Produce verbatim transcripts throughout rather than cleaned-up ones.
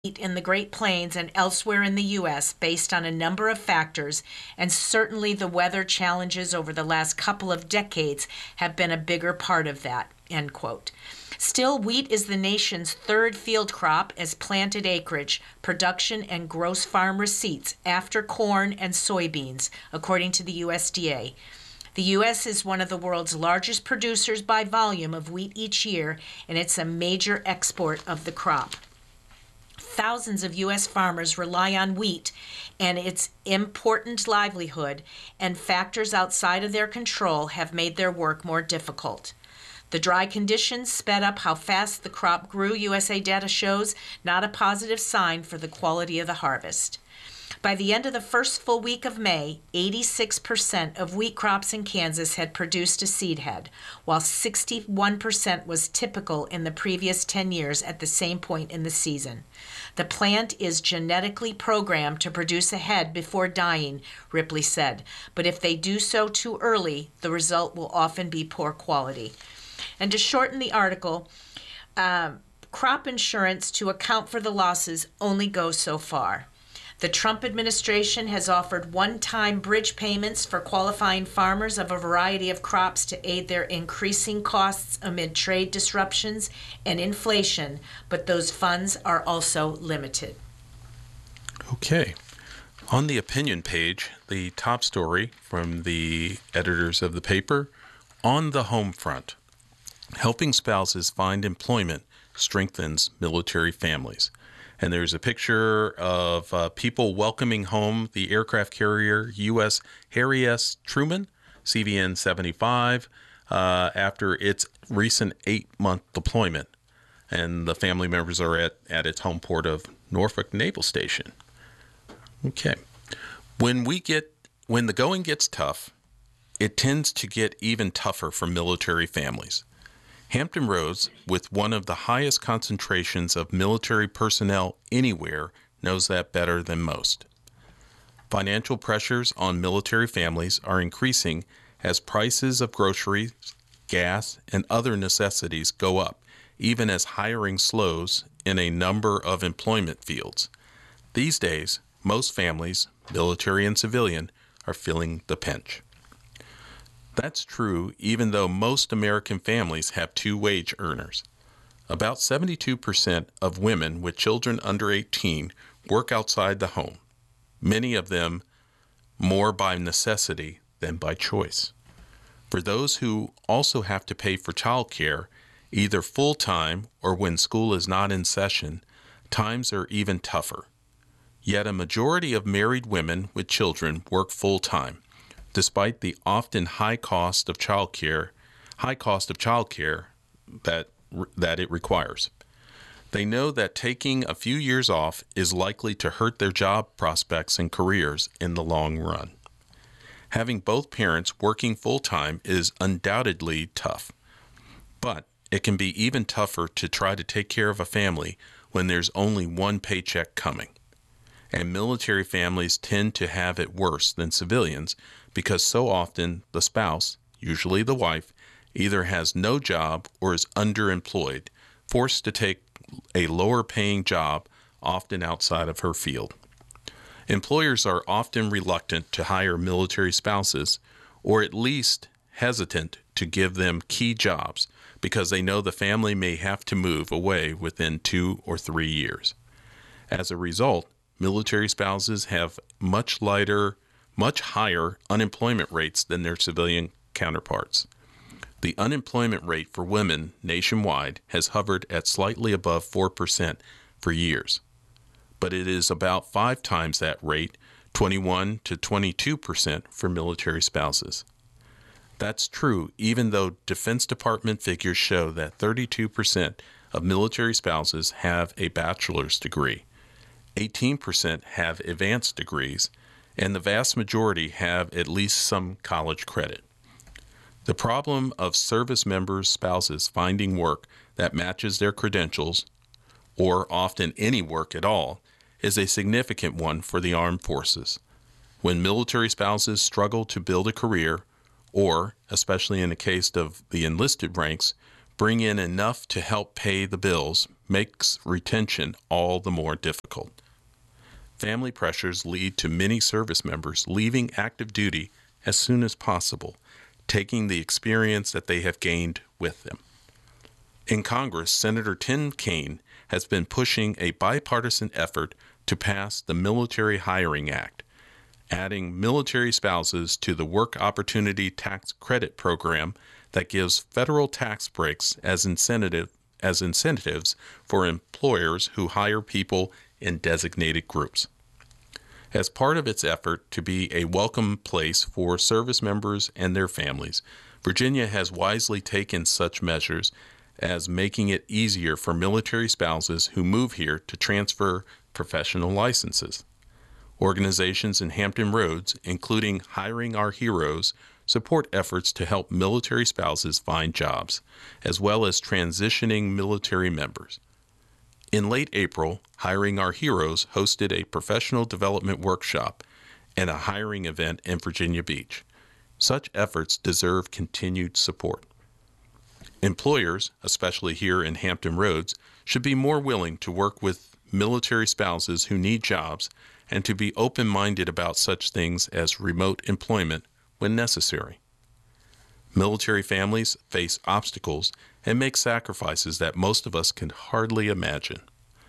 in the Great Plains and elsewhere in the U S based on a number of factors, and certainly the weather challenges over the last couple of decades have been a bigger part of that, end quote. Still, wheat is the nation's third field crop as planted acreage, production, and gross farm receipts after corn and soybeans, according to the U S D A. The U S is one of the world's largest producers by volume of wheat each year, and it's a major export of the crop. Thousands of U S farmers rely on wheat and its important livelihood, and factors outside of their control have made their work more difficult. The dry conditions sped up how fast the crop grew, U S A data shows, not a positive sign for the quality of the harvest. By the end of the first full week of May, eighty-six percent of wheat crops in Kansas had produced a seed head, while sixty-one percent was typical in the previous ten years at the same point in the season. The plant is genetically programmed to produce a head before dying, Ripley said, but if they do so too early, the result will often be poor quality. And to shorten the article, um, crop insurance to account for the losses only goes so far. The Trump administration has offered one-time bridge payments for qualifying farmers of a variety of crops to aid their increasing costs amid trade disruptions and inflation, but those funds are also limited. Okay. On the opinion page, the top story from the editors of the paper, on the home front, helping spouses find employment strengthens military families. And there's a picture of uh, people welcoming home the aircraft carrier U S Harry S. Truman, C V N seventy-five, uh, after its recent eight-month deployment. And the family members are at, at its home port of Norfolk Naval Station. Okay. When we get, when the going gets tough, it tends to get even tougher for military families. Hampton Roads, with one of the highest concentrations of military personnel anywhere, knows that better than most. Financial pressures on military families are increasing as prices of groceries, gas, and other necessities go up, even as hiring slows in a number of employment fields. These days, most families, military and civilian, are feeling the pinch. That's true even though most American families have two wage earners. About seventy-two percent of women with children under eighteen work outside the home, many of them more by necessity than by choice. For those who also have to pay for childcare, either full-time or when school is not in session, times are even tougher. Yet a majority of married women with children work full-time, despite the often high cost of childcare, high cost of childcare that that it requires. They know that taking a few years off is likely to hurt their job prospects and careers in the long run. Having both parents working full-time is undoubtedly tough, but it can be even tougher to try to take care of a family when there's only one paycheck coming. And military families tend to have it worse than civilians because so often the spouse, usually the wife, either has no job or is underemployed, forced to take a lower-paying job, often outside of her field. Employers are often reluctant to hire military spouses, or at least hesitant to give them key jobs because they know the family may have to move away within two or three years. As a result, military spouses have much lighter, much higher unemployment rates than their civilian counterparts. The unemployment rate for women nationwide has hovered at slightly above four percent for years, but it is about five times that rate, twenty-one to twenty-two percent for military spouses. That's true even though Defense Department figures show that thirty-two percent of military spouses have a bachelor's degree, eighteen percent have advanced degrees, and the vast majority have at least some college credit. The problem of service members' spouses finding work that matches their credentials, or often any work at all, is a significant one for the armed forces. When military spouses struggle to build a career, or, especially in the case of the enlisted ranks, bring in enough to help pay the bills, makes retention all the more difficult. Family pressures lead to many service members leaving active duty as soon as possible, taking the experience that they have gained with them. In Congress, Senator Tim Kaine has been pushing a bipartisan effort to pass the Military Hiring Act, adding military spouses to the Work Opportunity Tax Credit Program that gives federal tax breaks as incentive as incentives for employers who hire people in designated groups. As part of its effort to be a welcome place for service members and their families, Virginia has wisely taken such measures as making it easier for military spouses who move here to transfer professional licenses. Organizations in Hampton Roads, including Hiring Our Heroes, support efforts to help military spouses find jobs, as well as transitioning military members. In late April, Hiring Our Heroes hosted a professional development workshop and a hiring event in Virginia Beach. Such efforts deserve continued support. Employers, especially here in Hampton Roads, should be more willing to work with military spouses who need jobs and to be open-minded about such things as remote employment when necessary. Military families face obstacles and make sacrifices that most of us can hardly imagine.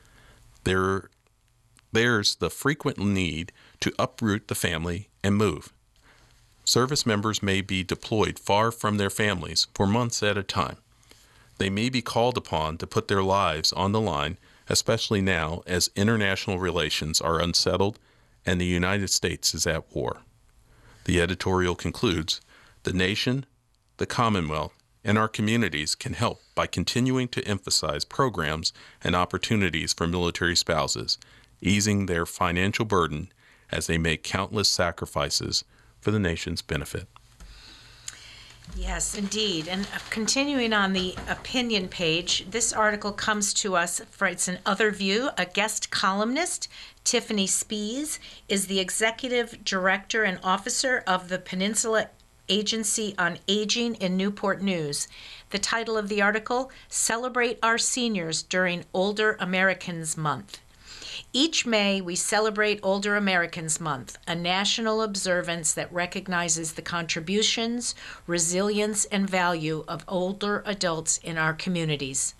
There, there's the frequent need to uproot the family and move. Service members may be deployed far from their families for months at a time. They may be called upon to put their lives on the line, especially now as international relations are unsettled and the United States is at war. The editorial concludes, the nation, the Commonwealth, and our communities can help by continuing to emphasize programs and opportunities for military spouses, easing their financial burden as they make countless sacrifices for the nation's benefit. Yes, indeed. And continuing on the opinion page, this article comes to us for it's an other view. A guest columnist, Tiffany Spees, is the executive director and officer of the Peninsula Agency on Aging in Newport News. The title of the article, Celebrate Our Seniors During Older Americans Month. Each May, we celebrate Older Americans Month, a national observance that recognizes the contributions, resilience, and value of older adults in our communities.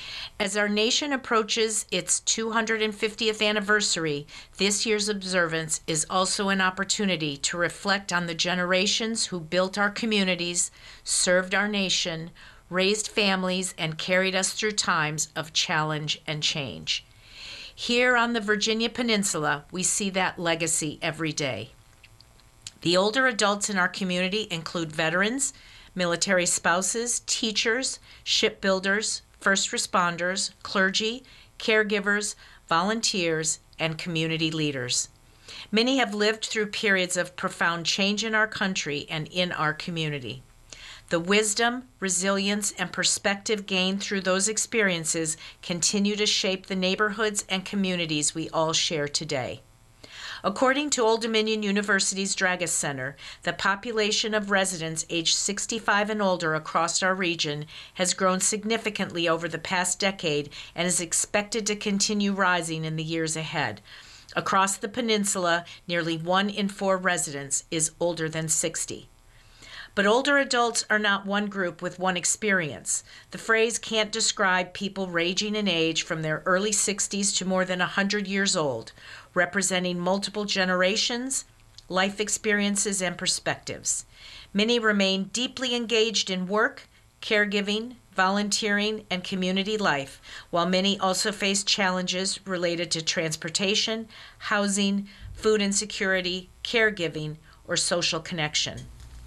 As our nation approaches its two hundred fiftieth anniversary, this year's observance is also an opportunity to reflect on the generations who built our communities, served our nation, raised families, and carried us through times of challenge and change. Here on the Virginia Peninsula, we see that legacy every day. The older adults in our community include veterans, military spouses, teachers, shipbuilders, first responders, clergy, caregivers, volunteers, and community leaders. Many have lived through periods of profound change in our country and in our community. The wisdom, resilience, and perspective gained through those experiences continue to shape the neighborhoods and communities we all share today. According to Old Dominion University's Dragus Center, the population of residents aged sixty-five and older across our region has grown significantly over the past decade and is expected to continue rising in the years ahead. Across the peninsula, nearly one in four residents is older than sixty. But older adults are not one group with one experience. The phrase can't describe people ranging in age from their early sixties to more than one hundred years old, representing multiple generations, life experiences, and perspectives. Many remain deeply engaged in work, caregiving, volunteering, and community life, while many also face challenges related to transportation, housing, food insecurity, caregiving, or social connection.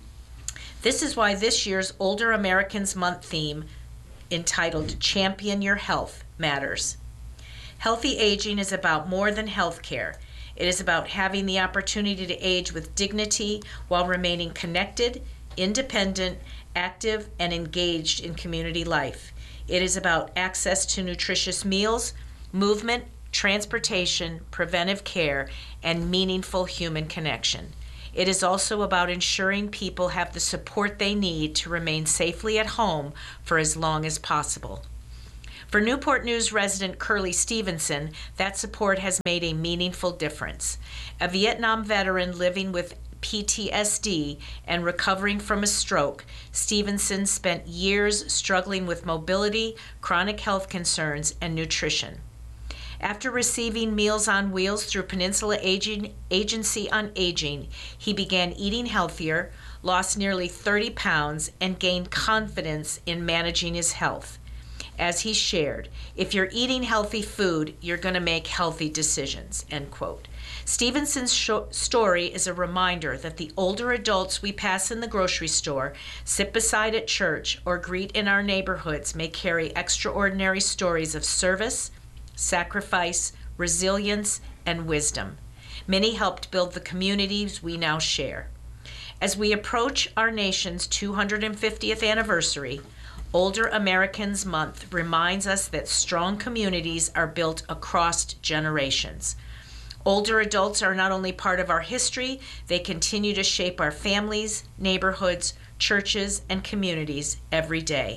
This is why this year's Older Americans Month theme, entitled Champion Your Health, matters. Healthy aging is about more than health care. It is about having the opportunity to age with dignity while remaining connected, independent, active, and engaged in community life. It is about access to nutritious meals, movement, transportation, preventive care, and meaningful human connection. It is also about ensuring people have the support they need to remain safely at home for as long as possible. For Newport News resident Curly Stevenson, that support has made a meaningful difference. A Vietnam veteran living with P T S D and recovering from a stroke, Stevenson spent years struggling with mobility, chronic health concerns, and nutrition. After receiving Meals on Wheels through Peninsula Aging, Agency on Aging, he began eating healthier, lost nearly thirty pounds, and gained confidence in managing his health. As he shared, if you're eating healthy food, you're going to make healthy decisions, end quote. Stevenson's sh- story is a reminder that the older adults we pass in the grocery store, sit beside at church, or greet in our neighborhoods may carry extraordinary stories of service, sacrifice, resilience, and wisdom. Many helped build the communities we now share. As we approach our nation's two hundred fiftieth anniversary, Older Americans Month reminds us that strong communities are built across generations. Older adults are not only part of our history, they continue to shape our families, neighborhoods, churches, and communities every day.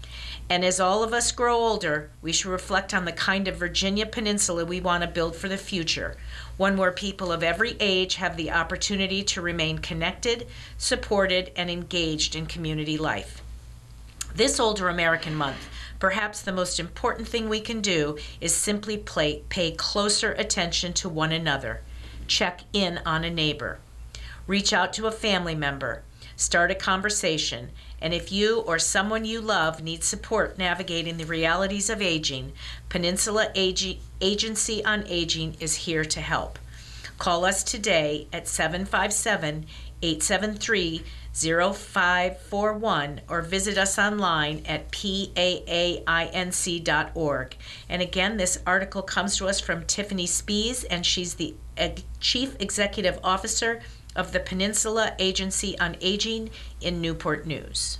And as all of us grow older, we should reflect on the kind of Virginia Peninsula we want to build for the future, one where people of every age have the opportunity to remain connected, supported, and engaged in community life. This Older American Month, perhaps the most important thing we can do is simply play, pay closer attention to one another. Check in on a neighbor. Reach out to a family member. Start a conversation. And if you or someone you love needs support navigating the realities of aging, Peninsula Ag- Agency on Aging is here to help. Call us today at seven five seven, eight seven three, zero five four one or visit us online at P A A I N C dot org. And again, this article comes to us from Tiffany Spees, and she's the Eg- Chief Executive Officer of the Peninsula Agency on Aging in Newport News.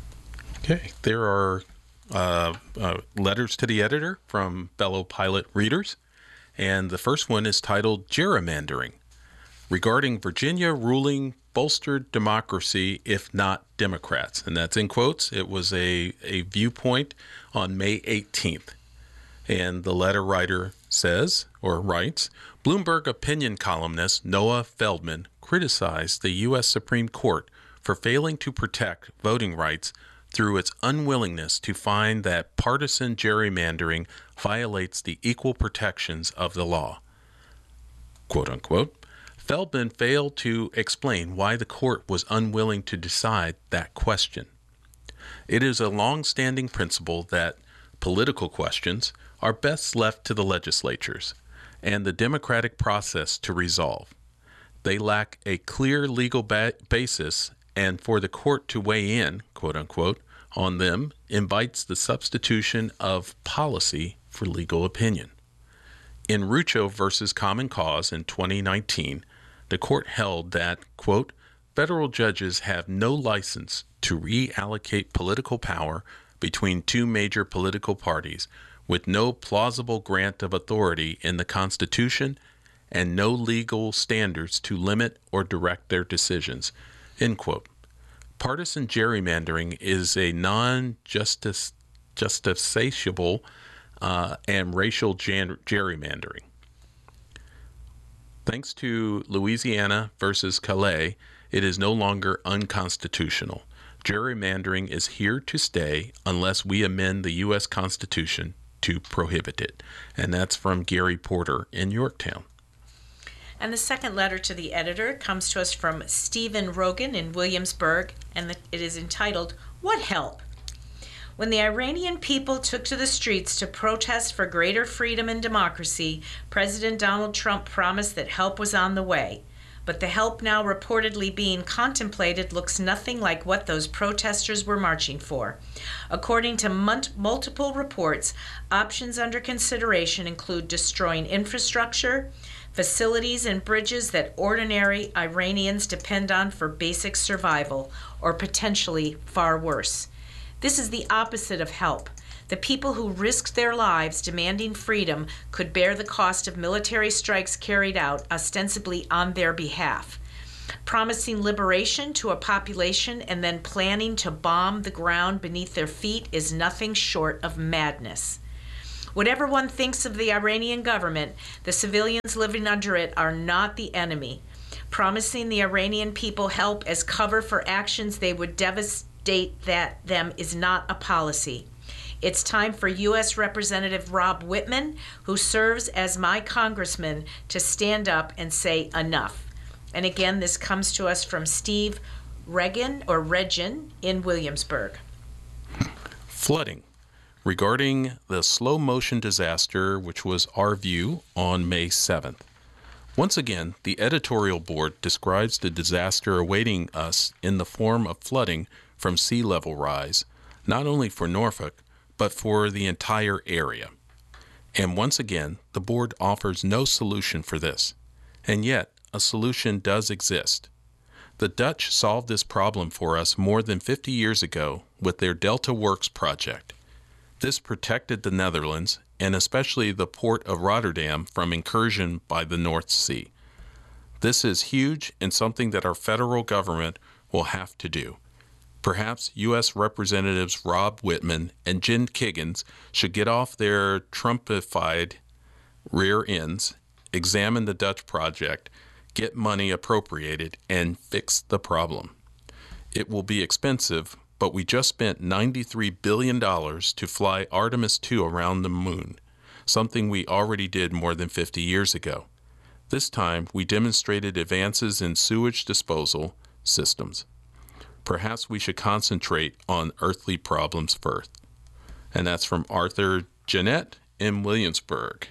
Okay, there are uh, uh, letters to the editor from fellow pilot readers, and the first one is titled Gerrymandering, regarding Virginia ruling bolstered democracy if not Democrats, and that's in quotes. It was a, a viewpoint on May eighteenth, and the letter writer says, or writes, Bloomberg opinion columnist Noah Feldman criticized the U S Supreme Court for failing to protect voting rights through its unwillingness to find that partisan gerrymandering violates the equal protections of the law. Quote unquote. Feldman failed to explain why the court was unwilling to decide that question. It is a long-standing principle that political questions are best left to the legislatures and the democratic process to resolve. They lack a clear legal ba- basis, and for the court to weigh in, quote unquote, on them invites the substitution of policy for legal opinion. In Rucho versus Common Cause in twenty nineteen, the court held that, quote, federal judges have no license to reallocate political power between two major political parties with no plausible grant of authority in the Constitution and no legal standards to limit or direct their decisions, end quote. Partisan gerrymandering is a non-justice justiciable uh, and racial ger- gerrymandering. Thanks to Louisiana versus Calais, it is no longer unconstitutional. Gerrymandering is here to stay unless we amend the U S Constitution to prohibit it. And that's from Gary Porter in Yorktown. And the second letter to the editor comes to us from Stephen Rogan in Williamsburg, and it is entitled, What Help? When the Iranian people took to the streets to protest for greater freedom and democracy, President Donald Trump promised that help was on the way. But the help now reportedly being contemplated looks nothing like what those protesters were marching for. According to mun- multiple reports, options under consideration include destroying infrastructure, facilities and bridges that ordinary Iranians depend on for basic survival, or potentially far worse. This is the opposite of help. The people who risked their lives demanding freedom could bear the cost of military strikes carried out ostensibly on their behalf. Promising liberation to a population and then planning to bomb the ground beneath their feet is nothing short of madness. Whatever one thinks of the Iranian government, the civilians living under it are not the enemy. Promising the Iranian people help as cover for actions they would devastate that them is not a policy. It's time for U S Representative Rob Wittman, who serves as my congressman, to stand up and say enough. And again, this comes to us from Steve Regan or Regin in Williamsburg. Flooding. Regarding the slow motion disaster, which was our view on May seventh. Once again, the editorial board describes the disaster awaiting us in the form of flooding from sea level rise, not only for Norfolk, but for the entire area. And once again, the board offers no solution for this. And yet, a solution does exist. The Dutch solved this problem for us more than fifty years ago with their Delta Works project. This protected the Netherlands, and especially the port of Rotterdam, from incursion by the North Sea. This is huge and something that our federal government will have to do. Perhaps U S Representatives Rob Wittman and Jen Kiggins should get off their Trumpified rear ends, examine the Dutch project, get money appropriated, and fix the problem. It will be expensive, but we just spent ninety-three billion dollars to fly Artemis two around the moon, something we already did more than fifty years ago. This time, we demonstrated advances in sewage disposal systems. Perhaps we should concentrate on earthly problems first. And that's from Arthur Jeanette in Williamsburg.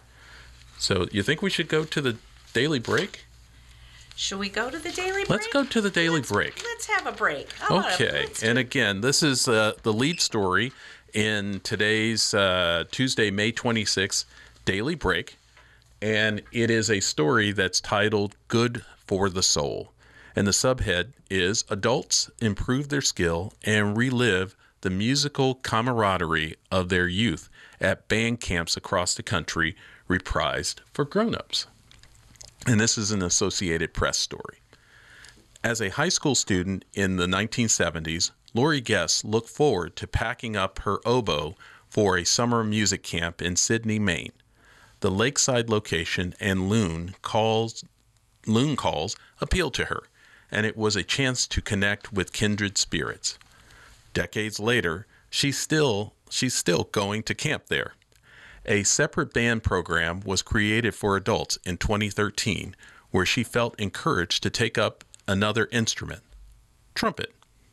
So you think we should go to the daily break? Should we go to the daily break? Let's go to the daily let's, break. Let's have a break. How Okay. A, and again, this is uh, the lead story in today's uh, Tuesday, May twenty-sixth daily break. And it is a story that's titled Good for the Soul. And the subhead is Adults Improve Their Skill and Relive the Musical Camaraderie of Their Youth at Band Camps Across the Country, Reprised for Grown-Ups. And this is an Associated Press story. As a high school student in the nineteen seventies, Lori Guess looked forward to packing up her oboe for a summer music camp in Sydney, Maine. The lakeside location and loon calls, loon calls appealed to her, and it was a chance to connect with kindred spirits. Decades later, she's still, she's still going to camp there. A separate band program was created for adults in twenty thirteen, where she felt encouraged to take up another instrument, trumpet.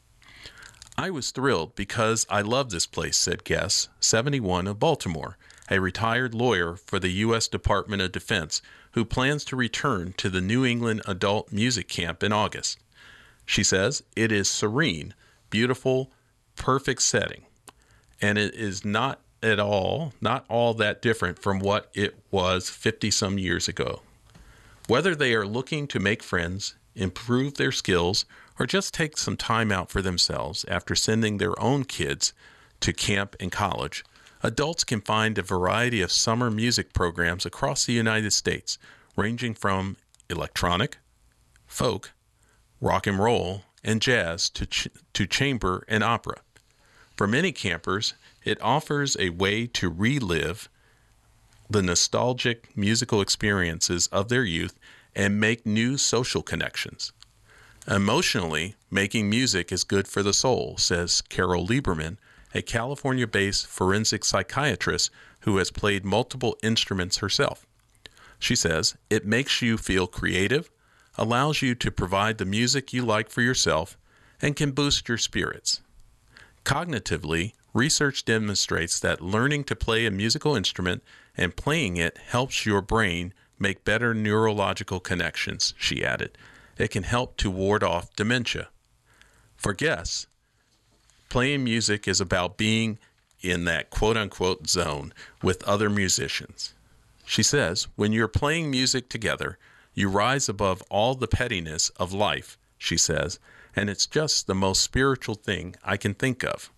I was thrilled because I love this place, said Guess, seventy-one, of Baltimore, a retired lawyer for the U S Department of Defense who plans to return to the New England Adult Music Camp in August. She says, it is serene, beautiful, perfect setting, and it is not at all, not all that different from what it was fifty-some years ago. Whether they are looking to make friends, improve their skills, or just take some time out for themselves after sending their own kids to camp and college, adults can find a variety of summer music programs across the United States, ranging from electronic, folk, rock and roll, and jazz to, ch- to chamber and opera. For many campers, it offers a way to relive the nostalgic musical experiences of their youth and make new social connections. Emotionally, making music is good for the soul, says Carol Lieberman, a California-based forensic psychiatrist who has played multiple instruments herself. She says, it makes you feel creative, allows you to provide the music you like for yourself, and can boost your spirits. Cognitively, research demonstrates that learning to play a musical instrument and playing it helps your brain make better neurological connections, she added. It can help to ward off dementia. For Guess, playing music is about being in that quote-unquote zone with other musicians. She says, when you're playing music together, you rise above all the pettiness of life, she says, and it's just the most spiritual thing I can think of.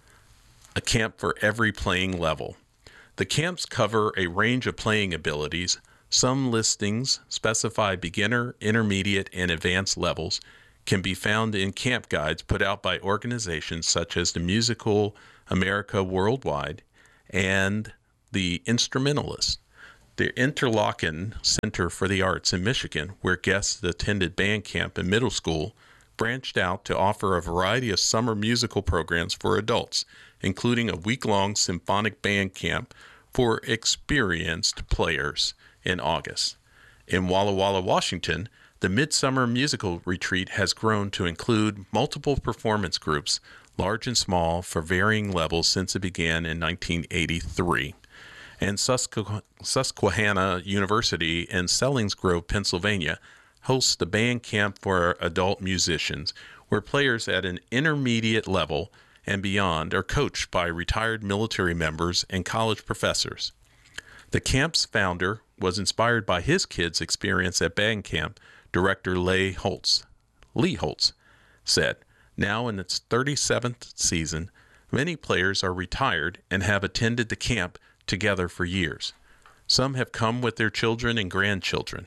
A camp for every playing level. The camps cover a range of playing abilities. Some listings specify beginner, intermediate, and advanced levels can be found in camp guides put out by organizations such as the Musical America Worldwide and the Instrumentalists. The Interlochen Center for the Arts in Michigan, where guests attended band camp in middle school, branched out to offer a variety of summer musical programs for adults, including a week-long symphonic band camp for experienced players in August. In Walla Walla, Washington, the Midsummer Musical Retreat has grown to include multiple performance groups, large and small, for varying levels since it began in nineteen eighty-three. And Susque- Susquehanna University in Selinsgrove, Pennsylvania, hosts the band camp for adult musicians, where players at an intermediate level and beyond are coached by retired military members and college professors. The camp's founder was inspired by his kids' experience at band camp. Director Leigh Holtz, Lee Holtz said, "Now in its thirty-seventh season, many players are retired and have attended the camp together for years. Some have come with their children and grandchildren."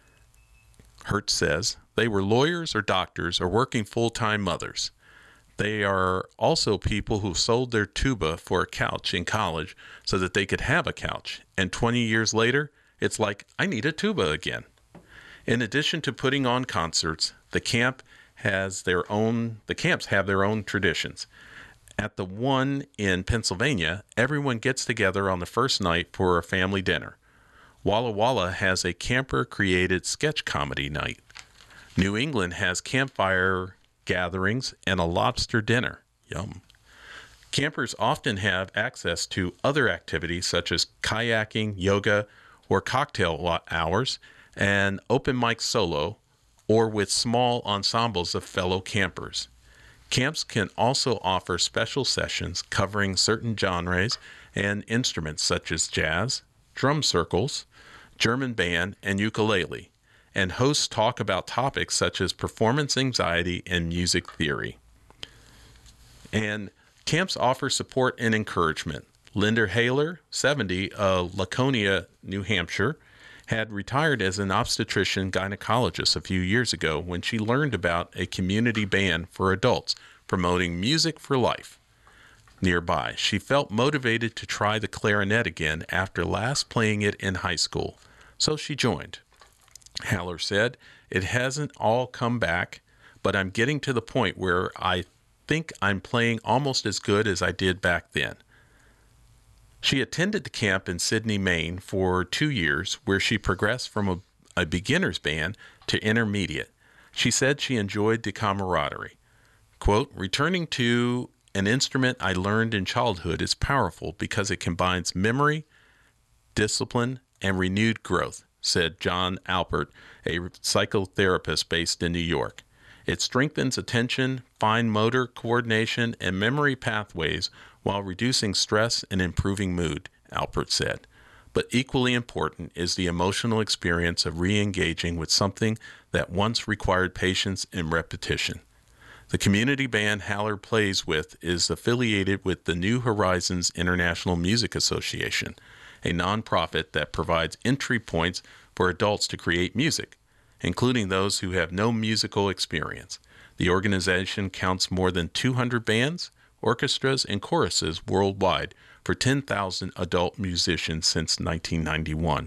Hertz says they were lawyers or doctors or working full-time mothers. They are also people who sold their tuba for a couch in college so that they could have a couch. And twenty years later, it's like, I need a tuba again. In addition to putting on concerts, the camp has their own, the camps have their own traditions. At the one in Pennsylvania, everyone gets together on the first night for a family dinner. Walla Walla has a camper-created sketch comedy night. New England has campfire gatherings and a lobster dinner. Yum. Campers often have access to other activities such as kayaking, yoga, or cocktail hours, and open mic solo, or with small ensembles of fellow campers. Camps can also offer special sessions covering certain genres and instruments such as jazz, drum circles, German band, and ukulele, and hosts talk about topics such as performance anxiety and music theory. And camps offer support and encouragement. Linda Haler, seventy, of Laconia, New Hampshire, had retired as an obstetrician gynecologist a few years ago when she learned about a community band for adults promoting music for life nearby. She felt motivated to try the clarinet again after last playing it in high school, so she joined. Haller said, "It hasn't all come back, but I'm getting to the point where I think I'm playing almost as good as I did back then." She attended the camp in Sydney, Maine for two years, where she progressed from a, a beginner's band to intermediate. She said she enjoyed the camaraderie. Quote, "Returning to an instrument I learned in childhood is powerful because it combines memory, discipline, and renewed growth," said John Alpert, a psychotherapist based in New York. "It strengthens attention, fine motor coordination, and memory pathways while reducing stress and improving mood," Alpert said. "But equally important is the emotional experience of re-engaging with something that once required patience and repetition." The community band Haller plays with is affiliated with the New Horizons International Music Association, a nonprofit that provides entry points for adults to create music, including those who have no musical experience. The organization counts more than two hundred bands, orchestras, and choruses worldwide for ten thousand adult musicians since nineteen ninety-one.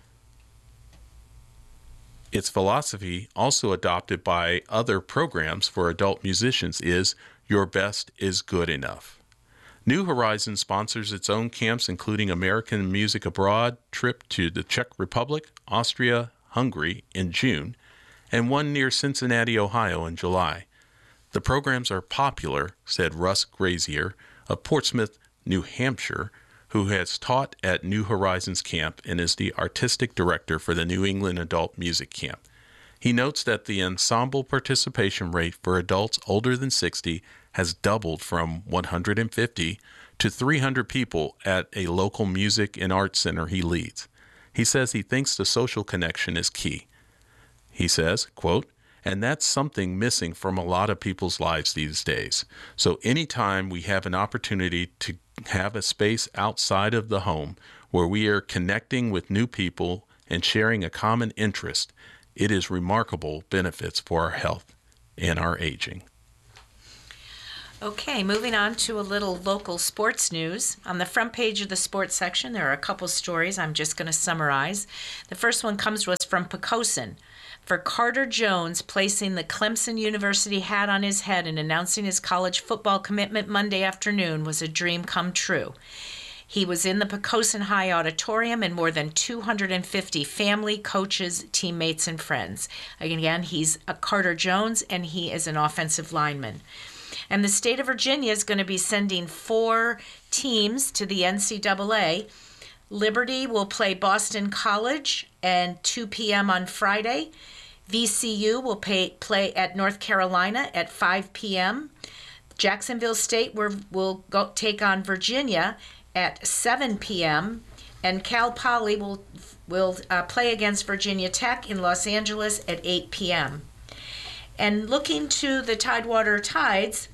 Its philosophy, also adopted by other programs for adult musicians, is "Your best is good enough." New Horizons sponsors its own camps, including American Music Abroad trip to the Czech Republic, Austria, Hungary in June, and one near Cincinnati, Ohio in July. The programs are popular, said Russ Grazier of Portsmouth, New Hampshire, who has taught at New Horizons Camp and is the artistic director for the New England Adult Music Camp. He notes that the ensemble participation rate for adults older than sixty has doubled from one hundred fifty to three hundred people at a local music and arts center he leads. He says he thinks the social connection is key. He says, quote, "And that's something missing from a lot of people's lives these days. So anytime we have an opportunity to have a space outside of the home where we are connecting with new people and sharing a common interest, it is remarkable benefits for our health and our aging." Okay, moving on to a little local sports news. On the front page of the sports section, there are a couple stories I'm just going to summarize. The first one comes to us from Poquoson. For Carter Jones, placing the Clemson University hat on his head and announcing his college football commitment Monday afternoon was a dream come true. He was in the Poquoson High Auditorium and more than two hundred fifty family, coaches, teammates, and friends. Again, he's a Carter Jones, and he is an offensive lineman. And the state of Virginia is going to be sending four teams to the N C double A. Liberty will play Boston College at two p.m. on Friday. V C U will pay, play at North Carolina at five p.m. Jacksonville State will, will go take on Virginia at seven p.m. And Cal Poly will, will uh, play against Virginia Tech in Los Angeles at eight p.m. And looking to the Tidewater Tides,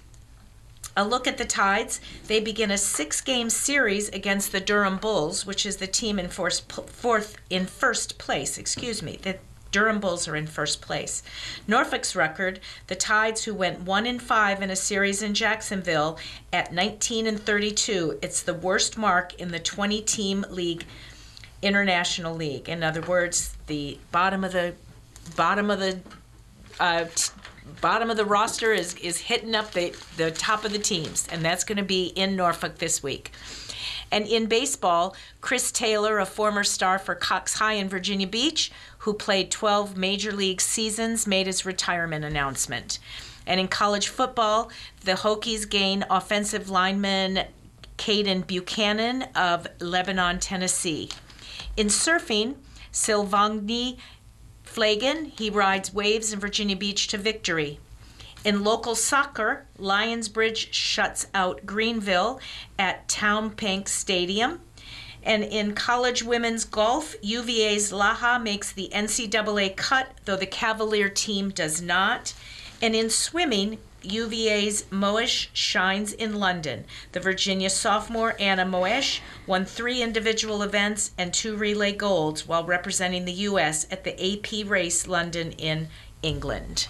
a look at the Tides. They begin a six-game series against the Durham Bulls, which is the team in fourth, fourth in first place. Excuse me. The Durham Bulls are in first place. Norfolk's record: the Tides, who went one and five in a series in Jacksonville, at nineteen and thirty-two. It's the worst mark in the twenty-team league, International League. In other words, the bottom of the bottom of the uh, t- bottom of the roster is is hitting up the, the top of the teams, and that's going to be in Norfolk this week. And in baseball, Chris Taylor, a former star for Cox High in Virginia Beach, who played twelve major league seasons, made his retirement announcement. And in college football, the Hokies gain offensive lineman Caden Buchanan of Lebanon, Tennessee. In surfing, Sylvagny Flagan, he rides waves in Virginia Beach to victory. In local soccer, Lionsbridge shuts out Greenville at Townpink Stadium. And in college women's golf, U V A's Laha makes the N C double A cut, though the Cavalier team does not. And in swimming, U V A's Moesh shines in London. The Virginia sophomore Anna Moesh won three individual events and two relay golds while representing the U S at the A P Race London in England.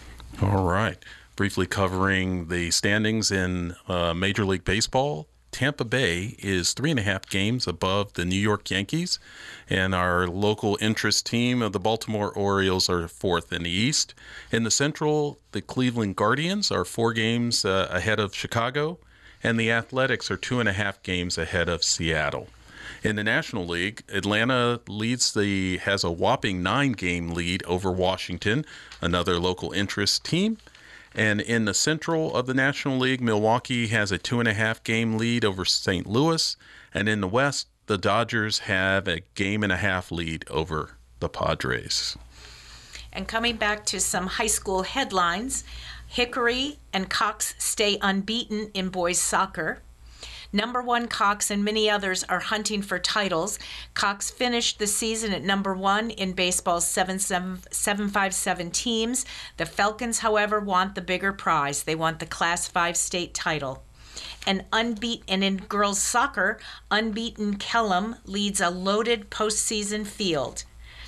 All right. Briefly covering the standings in uh, Major League Baseball. Tampa Bay is three and a half games above the New York Yankees, and our local interest team of the Baltimore Orioles are fourth in the East. In the Central, the Cleveland Guardians are four games uh, ahead of Chicago, and the Athletics are two and a half games ahead of Seattle. In the National League, Atlanta leads the has a whopping nine-game lead over Washington, another local interest team. And in the Central of the National League, Milwaukee has a two and a half game lead over Saint Louis. And in the West, the Dodgers have a game and a half lead over the Padres. And coming back to some high school headlines, Hickory and Cox stay unbeaten in boys soccer. Number one Cox and many others are hunting for titles. Cox finished the season at number one in baseball's seven five seven teams. The Falcons, however, want the bigger prize. They want the Class five state title. And unbeaten, and in girls soccer, unbeaten Kellam leads a loaded postseason field.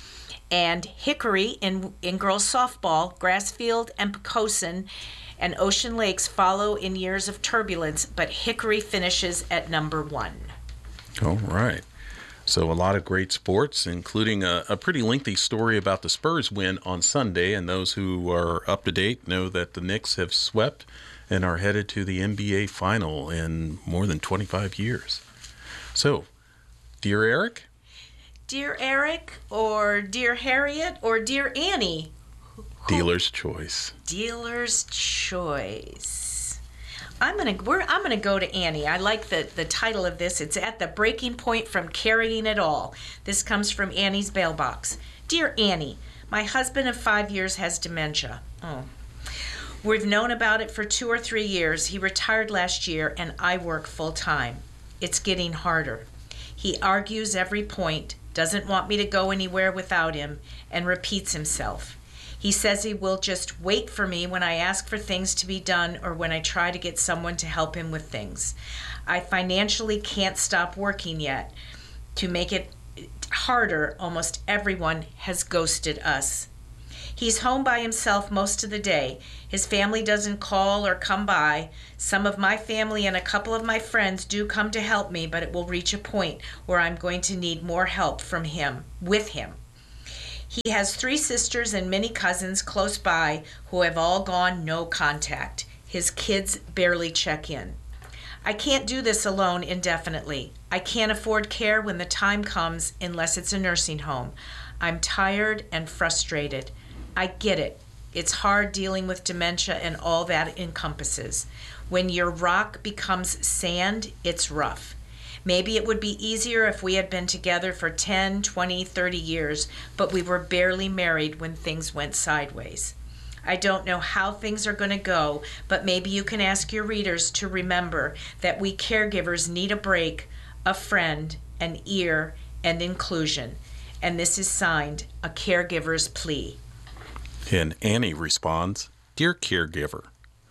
And Hickory in, in girls softball, Grassfield and Poquoson and Ocean Lakes follow in years of turbulence, but Hickory finishes at number one. All right. So a lot of great sports, including a, a pretty lengthy story about the Spurs win on Sunday. And those who are up to date know that the Knicks have swept and are headed to the N B A final in more than twenty-five years. So, dear Eric? Dear Eric, or Dear Harriet, or Dear Annie? Dealer's choice. Dealer's choice. I'm gonna we're I'm gonna go to Annie. I like the the title of this. It's at the breaking point from carrying it all. This comes from Annie's mailbox. Dear Annie, my husband of five years has dementia. Oh. We've known about it for two or three years. He retired last year, and I work full time. It's getting harder. He argues every point, doesn't want me to go anywhere without him, and repeats himself. He says he will just wait for me when I ask for things to be done or when I try to get someone to help him with things. I financially can't stop working yet. To make it harder, almost everyone has ghosted us. He's home by himself most of the day. His family doesn't call or come by. Some of my family and a couple of my friends do come to help me, but it will reach a point where I'm going to need more help from him, with him. He has three sisters and many cousins close by who have all gone no contact. His kids barely check in. I can't do this alone indefinitely. I can't afford care when the time comes unless it's a nursing home. I'm tired and frustrated. I get it. It's hard dealing with dementia and all that encompasses. When your rock becomes sand, it's rough. Maybe it would be easier if we had been together for ten, twenty, thirty years, but we were barely married when things went sideways. I don't know how things are going to go, but maybe you can ask your readers to remember that we caregivers need a break, a friend, an ear, and inclusion. And this is signed, A Caregiver's Plea. And Annie responds, Dear caregiver,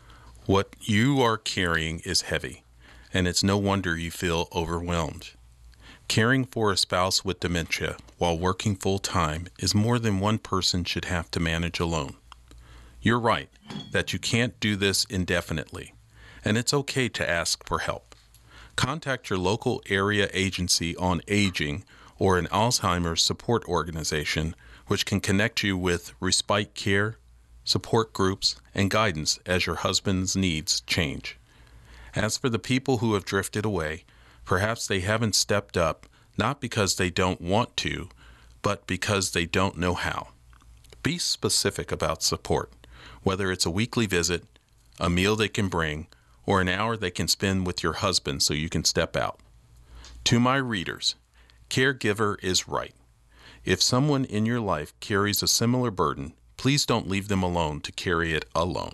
what you are carrying is heavy, and it's no wonder you feel overwhelmed. Caring for a spouse with dementia while working full-time is more than one person should have to manage alone. You're right that you can't do this indefinitely, and it's okay to ask for help. Contact your local area agency on aging or an Alzheimer's support organization, which can connect you with respite care, support groups, and guidance as your husband's needs change. As for the people who have drifted away, perhaps they haven't stepped up, not because they don't want to, but because they don't know how. Be specific about support, whether it's a weekly visit, a meal they can bring, or an hour they can spend with your husband so you can step out. To my readers, caregiver is right. If someone in your life carries a similar burden, please don't leave them alone to carry it alone.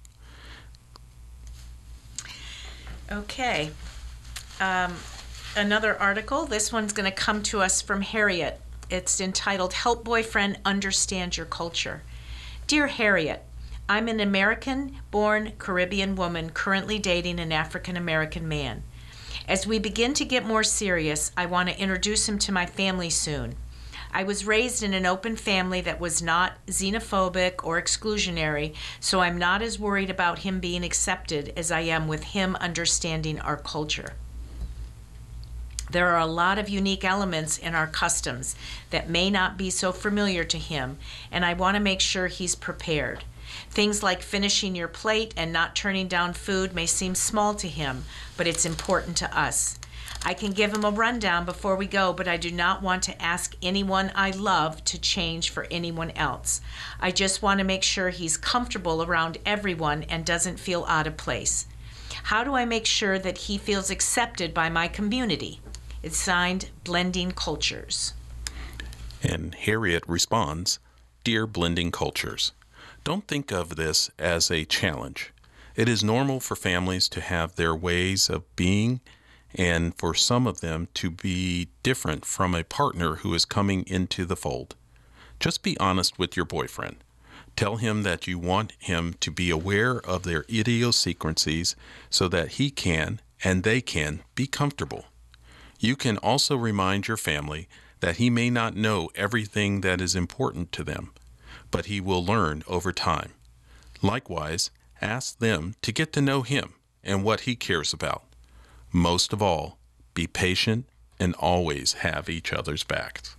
Okay. Um, another article. This one's going to come to us from Harriet. It's entitled, Help Boyfriend Understand Your Culture. Dear Harriet, I'm an American-born Caribbean woman currently dating an African-American man. As we begin to get more serious, I want to introduce him to my family soon. I was raised in an open family that was not xenophobic or exclusionary, so I'm not as worried about him being accepted as I am with him understanding our culture. There are a lot of unique elements in our customs that may not be so familiar to him, and I want to make sure he's prepared. Things like finishing your plate and not turning down food may seem small to him, but it's important to us. I can give him a rundown before we go, but I do not want to ask anyone I love to change for anyone else. I just want to make sure he's comfortable around everyone and doesn't feel out of place. How do I make sure that he feels accepted by my community? It's signed, Blending Cultures. And Harriet responds, Dear Blending Cultures, don't think of this as a challenge. It is normal for families to have their ways of being and for some of them to be different from a partner who is coming into the fold. Just be honest with your boyfriend. Tell him that you want him to be aware of their idiosyncrasies so that he can and they can be comfortable. You can also remind your family that he may not know everything that is important to them, but he will learn over time. Likewise, ask them to get to know him and what he cares about. Most of all, be patient and always have each other's backs.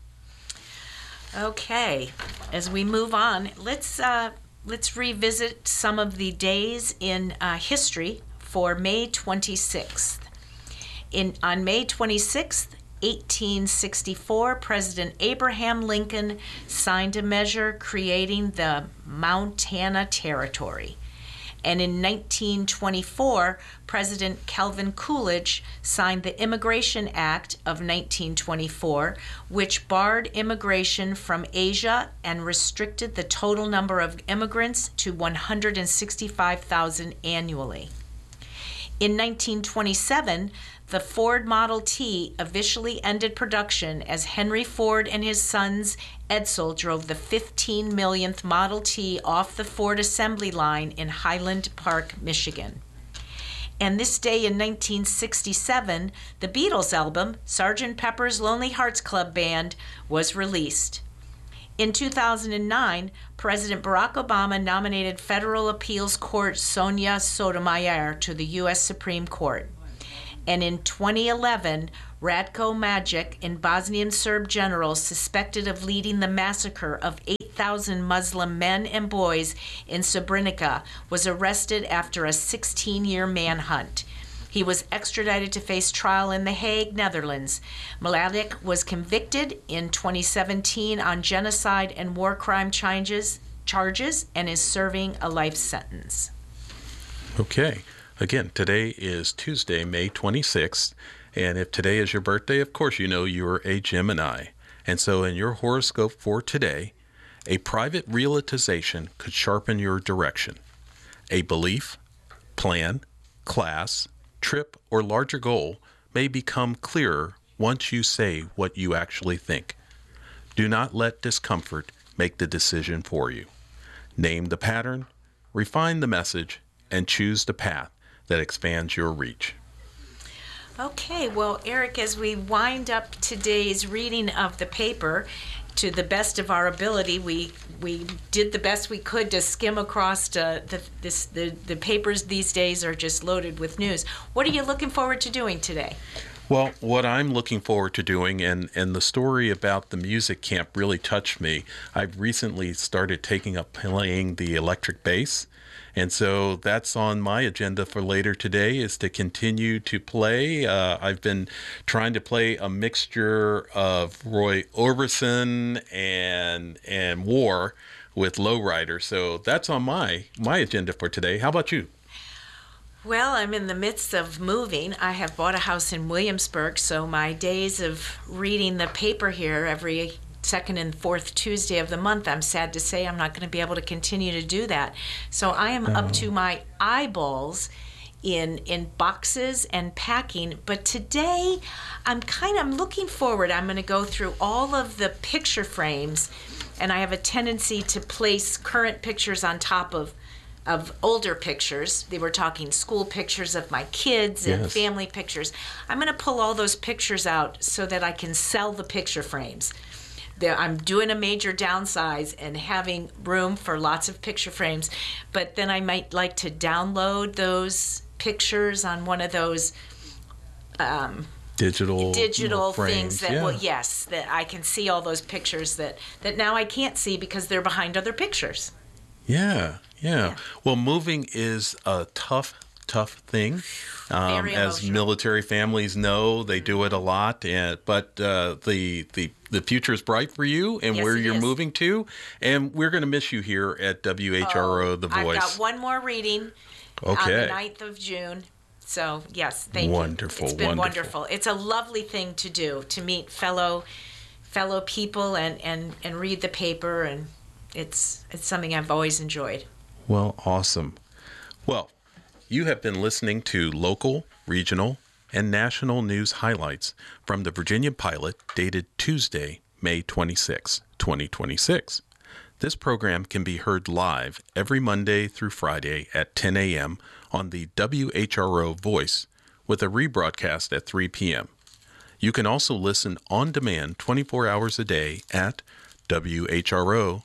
Okay, as we move on, let's uh, let's revisit some of the days in uh, history for May twenty-sixth. In on May twenty-sixth, eighteen sixty-four, President Abraham Lincoln signed a measure creating the Montana Territory. And in nineteen twenty-four, President Calvin Coolidge signed the Immigration Act of nineteen twenty-four, which barred immigration from Asia and restricted the total number of immigrants to one hundred sixty-five thousand annually. In nineteen twenty-seven, the Ford Model T officially ended production as Henry Ford and his sons Edsel drove the fifteen millionth Model T off the Ford assembly line in Highland Park, Michigan. And this day in nineteen sixty-seven, the Beatles album, Sergeant Pepper's Lonely Hearts Club Band, was released. In two thousand nine, President Barack Obama nominated federal appeals court Sonia Sotomayor to the U S Supreme Court. And in twenty eleven, Ratko Mladic, a Bosnian Serb general suspected of leading the massacre of eight thousand Muslim men and boys in Srebrenica, was arrested after a sixteen-year manhunt. He was extradited to face trial in The Hague, Netherlands. Mladic was convicted in twenty seventeen on genocide and war crime charges, charges and is serving a life sentence. Okay. Again, today is Tuesday, May twenty-sixth. And if today is your birthday, of course, you know you're a Gemini. And so in your horoscope for today, a private realization could sharpen your direction. A belief, plan, class, trip, or larger goal may become clearer once you say what you actually think. Do not let discomfort make the decision for you. Name the pattern, refine the message, and choose the path that expands your reach. Okay, well, Eric, as we wind up today's reading of the paper, to the best of our ability, we we did the best we could to skim across uh, the this the the papers these days are just loaded with news. What are you looking forward to doing today? Well, what I'm looking forward to doing, and, and the story about the music camp really touched me. I've recently started taking up playing the electric bass. And so that's on my agenda for later today, is to continue to play. Uh, I've been trying to play a mixture of Roy Orbison and and War with Lowrider. So that's on my my agenda for today. How about you? Well, I'm in the midst of moving. I have bought a house in Williamsburg, so my days of reading the paper here every second and fourth Tuesday of the month, I'm sad to say I'm not going to be able to continue to do that. So I am up to my eyeballs in in boxes and packing. But today, I'm kind of I'm looking forward. I'm going to go through all of the picture frames, and I have a tendency to place current pictures on top of of older pictures. They were talking school pictures of my kids and Yes. family pictures. I'm going to pull all those pictures out so that I can sell the picture frames. There, I'm doing a major downsize and having room for lots of picture frames, but then I might like to download those pictures on one of those um, Digital digital frames, things that yeah. well yes that I can see all those pictures that that now I can't see because they're behind other pictures. Yeah, yeah. Yeah. Well, moving is a tough, tough thing. Um, Very as emotional. military families know, they do it a lot. And but uh, the the the future is bright for you and Yes, where it you're is. moving to. And we're going to miss you here at W H R O, The I've Voice. got one more reading on Okay. the ninth of June. So, yes, thank Wonderful, you. It's been wonderful. wonderful. It's a lovely thing to do, to meet fellow fellow people and, and, and read the paper, and it's it's something I've always enjoyed. Well, awesome. Well, you have been listening to local, regional, and national news highlights from the Virginia Pilot dated Tuesday, May twenty-sixth, twenty twenty-six. This program can be heard live every Monday through Friday at ten a.m. on the W H R O Voice with a rebroadcast at three p.m. You can also listen on demand twenty-four hours a day at whro.org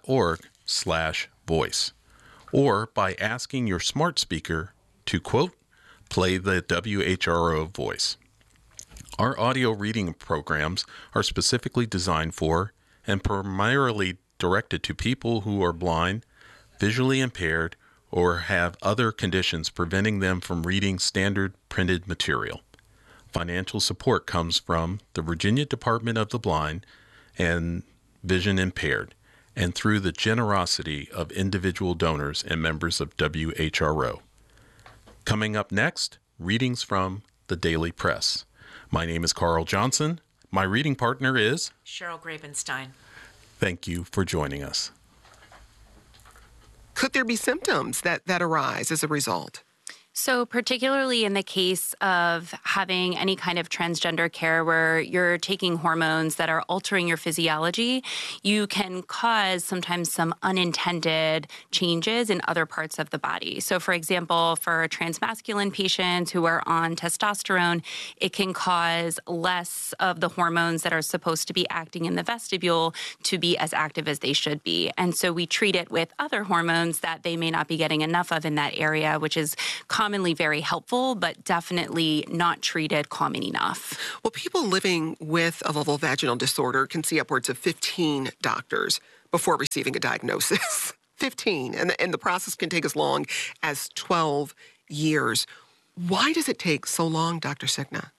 slash voice, or by asking your smart speaker to, quote, play the W H R O Voice. Our audio reading programs are specifically designed for and primarily directed to people who are blind, visually impaired, or have other conditions preventing them from reading standard printed material. Financial support comes from the Virginia Department of the Blind and Vision Impaired, and through the generosity of individual donors and members of W H R O. Coming up next, readings from the Daily Press. My name is Carl Johnson. My reading partner is... Cheryl Grabenstein. Thank you for joining us. Could there be symptoms that, that arise as a result? So particularly in the case of having any kind of transgender care where you're taking hormones that are altering your physiology, you can cause sometimes some unintended changes in other parts of the body. So for example, for transmasculine patients who are on testosterone, it can cause less of the hormones that are supposed to be acting in the vestibule to be as active as they should be. And so we treat it with other hormones that they may not be getting enough of in that area, which is commonly very helpful, but definitely not treated common enough. Well, people living with a vulvovaginal disorder can see upwards of fifteen doctors before receiving a diagnosis. fifteen. And the, and the process can take as long as twelve years. Why does it take so long, Doctor Signa?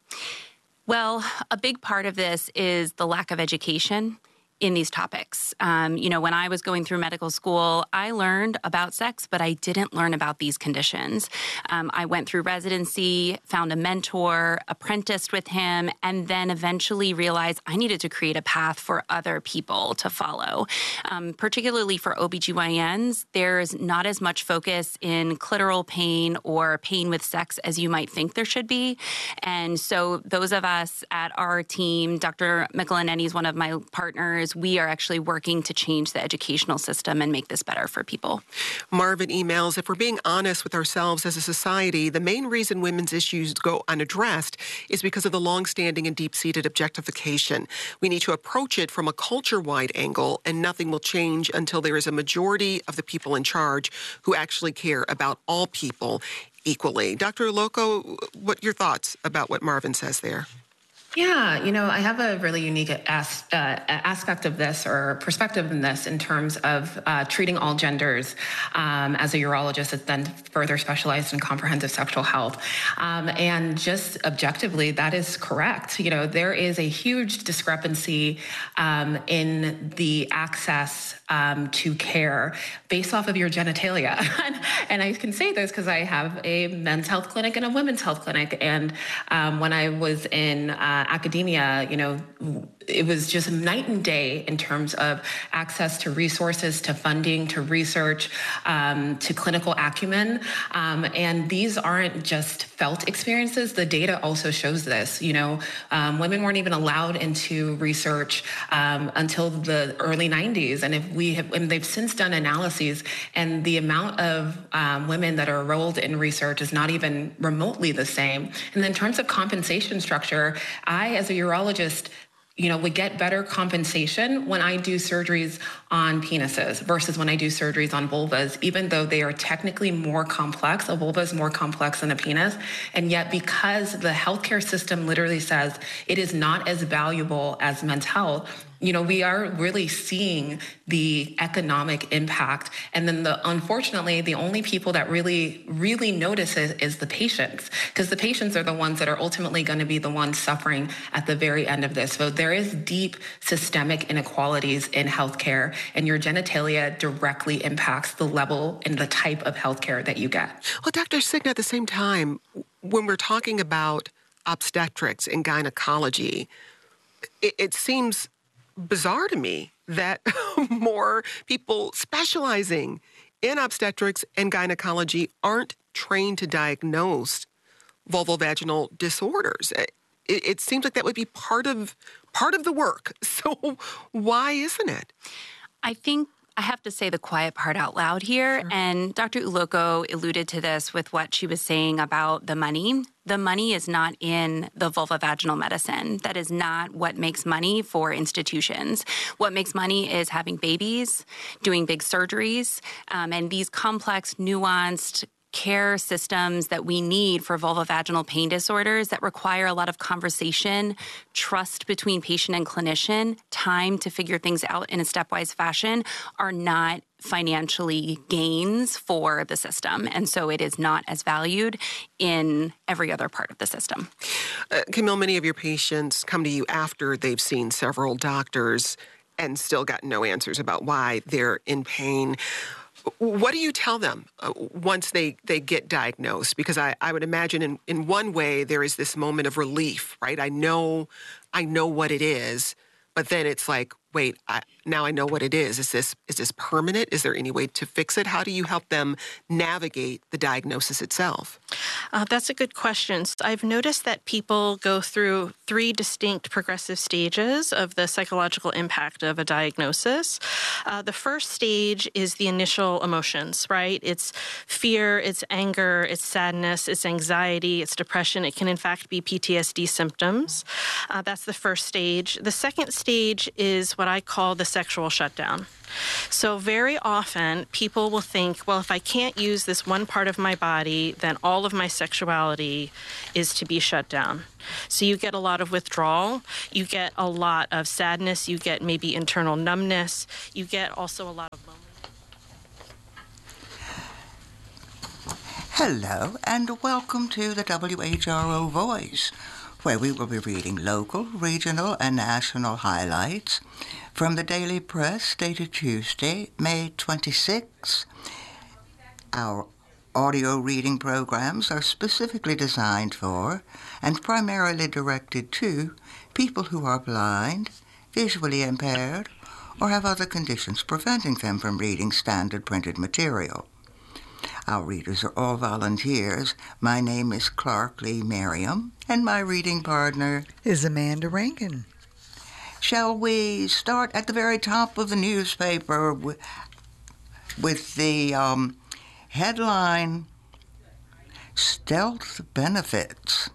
Well, a big part of this is the lack of education in these topics. Um, you know, when I was going through medical school, I learned about sex, but I didn't learn about these conditions. Um, I went through residency, found a mentor, apprenticed with him, and then eventually realized I needed to create a path for other people to follow. Um, particularly for O B G Y Ns, there's not as much focus in clitoral pain or pain with sex as you might think there should be. And so those of us at our team, Doctor Michelinetti is one of my partners, we are actually working to change the educational system and make this better for people. Marvin emails, if we're being honest with ourselves as a society, the main reason women's issues go unaddressed is because of the longstanding and deep-seated objectification. We need to approach it from a culture-wide angle, and nothing will change until there is a majority of the people in charge who actually care about all people equally. Doctor Uloko, what are your thoughts about what Marvin says there? Yeah, you know, I have a really unique as, uh, aspect of this or perspective in this in terms of uh, treating all genders um, as a urologist that's then further specialized in comprehensive sexual health. Um, and just objectively, that is correct. You know, there is a huge discrepancy um, in the access um, to care based off of your genitalia. And I can say this because I have a men's health clinic and a women's health clinic. And um, when I was in uh, academia, you know, it was just night and day in terms of access to resources, to funding, to research, um, to clinical acumen. Um, and these aren't just felt experiences. The data also shows this. You know, um, women weren't even allowed into research um, until the early nineties. And if we have, and they've since done analyses, and the amount of um, women that are enrolled in research is not even remotely the same. And in terms of compensation structure, I, as a urologist, you know, would get better compensation when I do surgeries on penises versus when I do surgeries on vulvas, even though they are technically more complex. A vulva is more complex than a penis. And yet, because the healthcare system literally says it is not as valuable as men's health, you know, we are really seeing the economic impact. And then the, unfortunately, the only people that really, really notice it is the patients, because the patients are the ones that are ultimately going to be the ones suffering at the very end of this. So there is deep systemic inequalities in healthcare, and your genitalia directly impacts the level and the type of healthcare that you get. Well, Doctor Signa, at the same time, when we're talking about obstetrics and gynecology, it, it seems bizarre to me that more people specializing in obstetrics and gynecology aren't trained to diagnose vulvovaginal disorders. It, it seems like that would be part of part of the work. So why isn't it? I think I have to say the quiet part out loud here. Sure. And Doctor Uloko alluded to this with what she was saying about the money. The money is not in the vulvovaginal medicine. That is not what makes money for institutions. What makes money is having babies, doing big surgeries, um, and these complex, nuanced care systems that we need for vulvovaginal pain disorders that require a lot of conversation, trust between patient and clinician, time to figure things out in a stepwise fashion are not financially gains for the system. And so it is not as valued in every other part of the system. Uh, Camille, many of your patients come to you after they've seen several doctors and still got no answers about why they're in pain. What do you tell them uh, once they, they get diagnosed? Because I, I would imagine in, in one way there is this moment of relief, right? I know I know what it is, but then it's like, wait, I, now I know what it is. Is this is this permanent? Is there any way to fix it? How do you help them navigate the diagnosis itself? Uh, that's a good question. So I've noticed that people go through three distinct progressive stages of the psychological impact of a diagnosis. Uh, the first stage is the initial emotions, right? It's fear, it's anger, it's sadness, it's anxiety, it's depression. It can, in fact, be P T S D symptoms. Uh, that's the first stage. The second stage is what I call the sexual shutdown. So very often people will think, well, if I can't use this one part of my body, then all of my sexuality is to be shut down. So you get a lot of withdrawal, you get a lot of sadness, you get maybe internal numbness, you get also a lot of loneliness. Hello, and welcome to the W H R O Voice, where we will be reading local, regional, and national highlights from the Daily Press, dated Tuesday, May twenty-sixth. Our audio reading programs are specifically designed for and primarily directed to people who are blind, visually impaired, or have other conditions preventing them from reading standard printed material. Our readers are all volunteers. My name is Clark Lee Merriam, and my reading partner is Amanda Rankin. Shall we start at the very top of the newspaper with, with the um, headline, Stealth Benefits?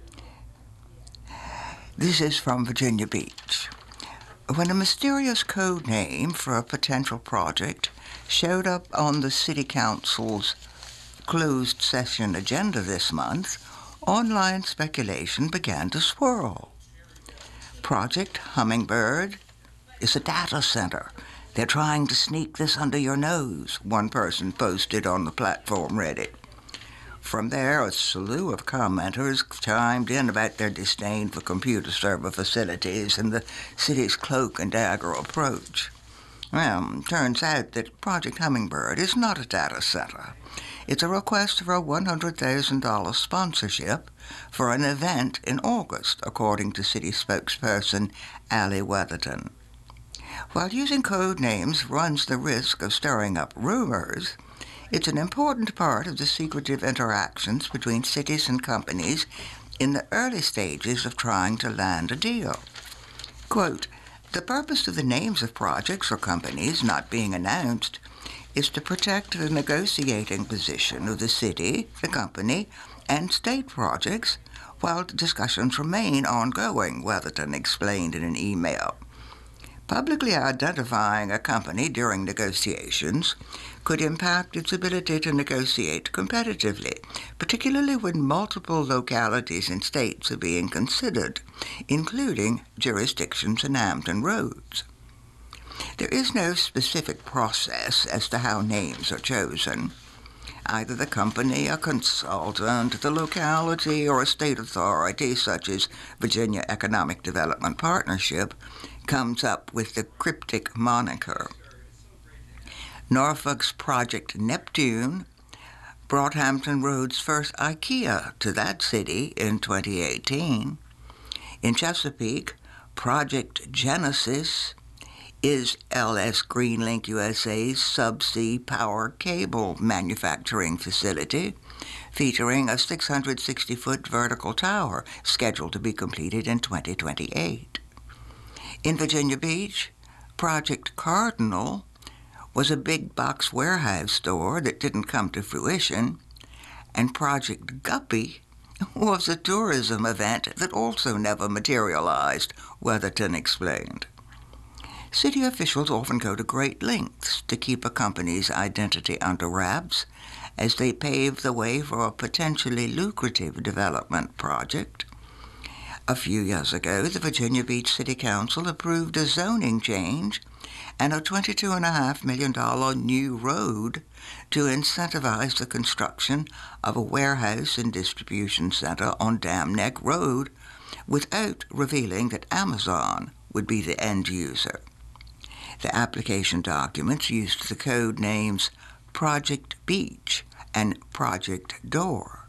This is from Virginia Beach. When a mysterious code name for a potential project showed up on the City Council's closed session agenda this month, online speculation began to swirl. Project Hummingbird is a data center. They're trying to sneak this under your nose, one person posted on the platform Reddit. From there, a slew of commenters chimed in about their disdain for computer server facilities and the city's cloak and dagger approach. Well, turns out that Project Hummingbird is not a data center. It's a request for a one hundred thousand dollars sponsorship for an event in August, according to city spokesperson Allie Weatherton. While using code names runs the risk of stirring up rumors, it's an important part of the secretive interactions between cities and companies in the early stages of trying to land a deal. Quote, the purpose of the names of projects or companies not being announced is to protect the negotiating position of the city, the company, and state projects while discussions remain ongoing, Weatherton explained in an email. Publicly identifying a company during negotiations could impact its ability to negotiate competitively, particularly when multiple localities and states are being considered, including jurisdictions in Hampton Roads. There is no specific process as to how names are chosen. Either the company, a consultant, the locality, or a state authority, such as Virginia Economic Development Partnership, comes up with the cryptic moniker. Norfolk's Project Neptune brought Hampton Roads' first IKEA to that city in twenty eighteen. In Chesapeake, Project Genesis is L S Greenlink U S A's subsea power cable manufacturing facility, featuring a six hundred sixty foot vertical tower scheduled to be completed in twenty twenty-eight. In Virginia Beach, Project Cardinal was a big box warehouse store that didn't come to fruition, and Project Guppy was a tourism event that also never materialized, Weatherton explained. City officials often go to great lengths to keep a company's identity under wraps as they pave the way for a potentially lucrative development project. A few years ago, the Virginia Beach City Council approved a zoning change and a twenty-two point five million dollars new road to incentivize the construction of a warehouse and distribution center on Dam Neck Road without revealing that Amazon would be the end user. The application documents used the code names Project Beach and Project Door.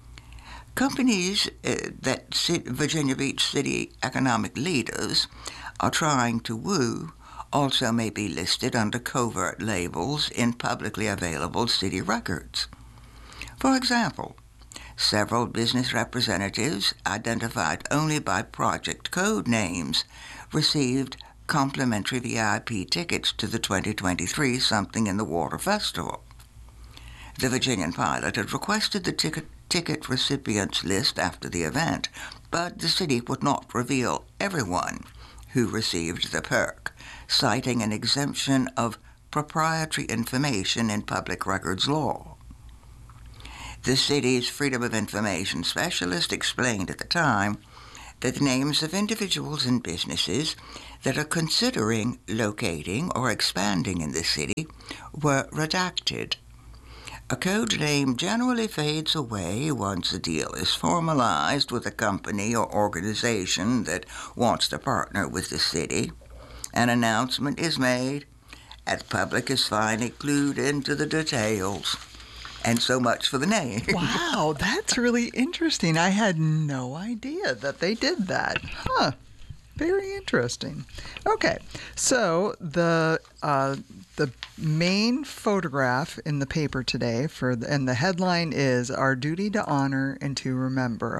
Companies uh, that Virginia Beach City economic leaders are trying to woo also may be listed under covert labels in publicly available city records. For example, several business representatives identified only by project code names received complimentary V I P tickets to the twenty twenty-three Something in the Water Festival. The Virginian Pilot had requested the ticket, ticket recipients list after the event, but the city would not reveal everyone who received the perk, citing an exemption of proprietary information in public records law. The city's Freedom of Information specialist explained at the time that the names of individuals and businesses that are considering locating or expanding in the city were redacted. A code name generally fades away once a deal is formalized with a company or organization that wants to partner with the city. An announcement is made, and the public is finally clued into the details. And so much for the name. Wow, that's really interesting. I had no idea that they did that. Huh. Very interesting. Okay, so the uh, the main photograph in the paper today for the, and the headline is "Our Duty to Honor and to Remember."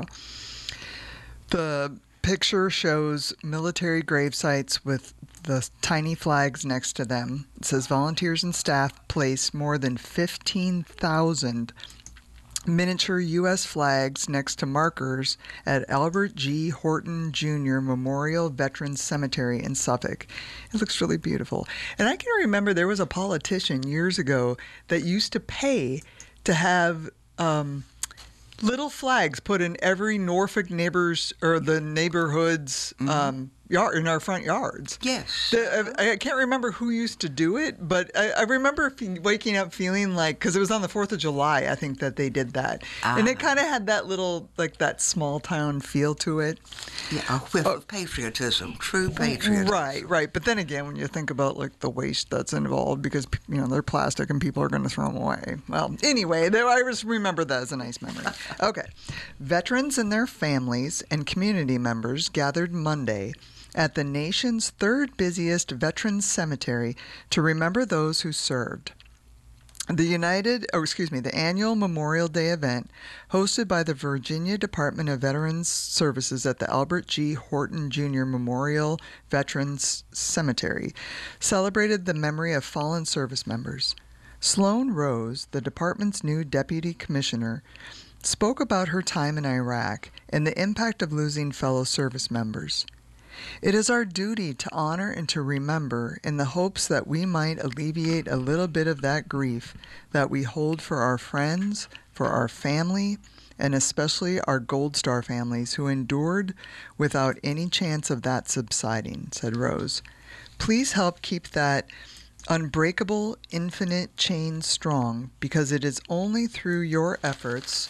The picture shows military grave sites with the tiny flags next to them. It says volunteers and staff place more than fifteen thousand miniature U S flags next to markers at Albert G. Horton Junior Memorial Veterans Cemetery in Suffolk. It looks really beautiful. And I can remember there was a politician years ago that used to pay to have um, little flags put in every Norfolk neighbors or the neighborhoods mm-hmm. um, yard in our front yards. Yes. The, I, I can't remember who used to do it, but I, I remember fe- waking up feeling like, because it was on the fourth of July, I think that they did that. Ah. And it kind of had that little, like that small town feel to it. Yeah, a whiff uh, of patriotism, true patriotism. Right, right. But then again, when you think about like the waste that's involved, because, you know, they're plastic and people are going to throw them away. Well, anyway, there, I just remember that as a nice memory. Okay. Veterans and their families and community members gathered Monday at the nation's third busiest veterans cemetery to remember those who served. The United, oh, excuse me, the annual Memorial Day event, hosted by the Virginia Department of Veterans Services at the Albert G. Horton Junior Memorial Veterans Cemetery, celebrated the memory of fallen service members. Sloan Rose, the department's new deputy commissioner, spoke about her time in Iraq and the impact of losing fellow service members. It is our duty to honor and to remember in the hopes that we might alleviate a little bit of that grief that we hold for our friends, for our family, and especially our Gold Star families who endured without any chance of that subsiding, said Rose. Please help keep that unbreakable, infinite chain strong, because it is only through your efforts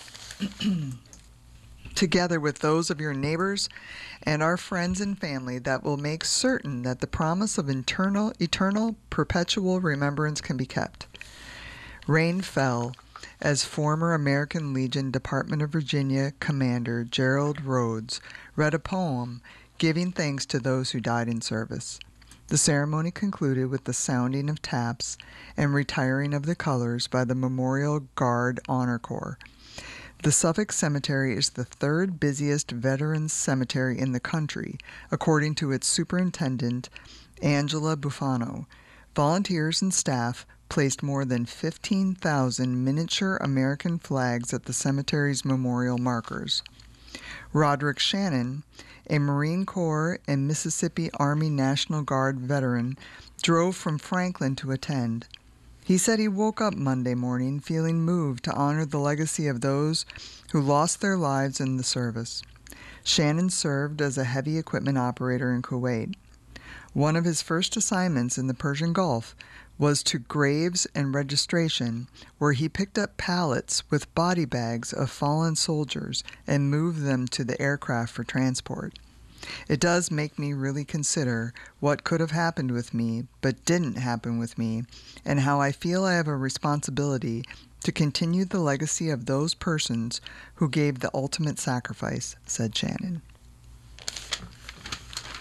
together with those of your neighbors and our friends and family that will make certain that the promise of eternal, eternal, perpetual remembrance can be kept. Rain fell as former American Legion Department of Virginia Commander Gerald Rhodes read a poem giving thanks to those who died in service. The ceremony concluded with the sounding of taps and retiring of the colors by the Memorial Guard Honor Corps. The Suffolk Cemetery is the third busiest veterans cemetery in the country, according to its superintendent, Angela Bufano. Volunteers and staff placed more than fifteen thousand miniature American flags at the cemetery's memorial markers. Roderick Shannon, a Marine Corps and Mississippi Army National Guard veteran, drove from Franklin to attend. He said he woke up Monday morning feeling moved to honor the legacy of those who lost their lives in the service. Shannon served as a heavy equipment operator in Kuwait. One of his first assignments in the Persian Gulf was to graves and registration, where he picked up pallets with body bags of fallen soldiers and moved them to the aircraft for transport. It does make me really consider what could have happened with me but didn't happen with me, and how I feel I have a responsibility to continue the legacy of those persons who gave the ultimate sacrifice, said Shannon.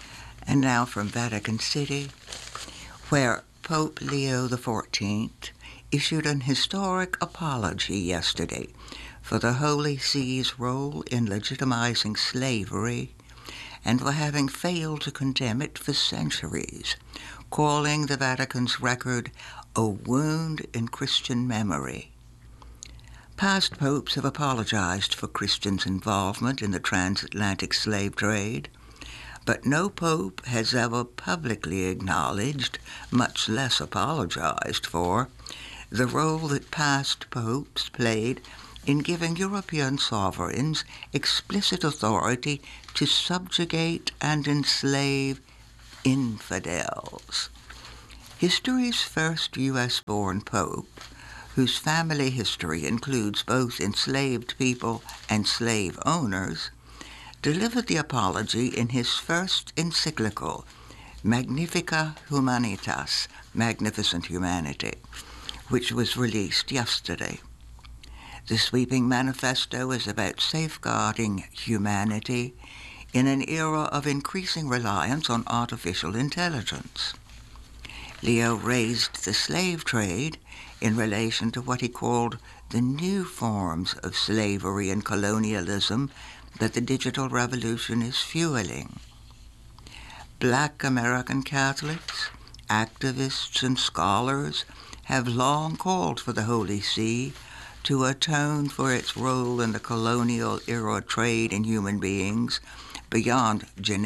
And now from Vatican City, where Pope Leo the fourteenth issued an historic apology yesterday for the Holy See's role in legitimizing slavery and for having failed to condemn it for centuries, calling the Vatican's record a wound in Christian memory. Past popes have apologized for Christians' involvement in the transatlantic slave trade, but no pope has ever publicly acknowledged, much less apologized for, the role that past popes played in giving European sovereigns explicit authority to subjugate and enslave infidels. History's first U S-born pope, whose family history includes both enslaved people and slave owners, delivered the apology in his first encyclical, Magnificat Humanitas, Magnificent Humanity, which was released yesterday. The sweeping manifesto is about safeguarding humanity in an era of increasing reliance on artificial intelligence. Leo raised the slave trade in relation to what he called the new forms of slavery and colonialism that the digital revolution is fueling. Black American Catholics, activists, and scholars have long called for the Holy See to atone for its role in the colonial era trade in human beings beyond genetic